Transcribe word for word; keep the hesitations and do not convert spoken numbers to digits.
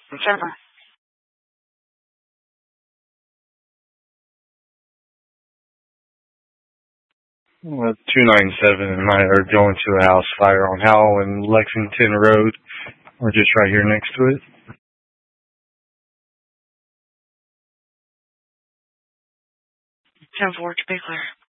Jennifer. Uh, two ninety-seven and I are going to a house fire on Howell and Lexington Road. We're just right here next to it. ten four, to be clear.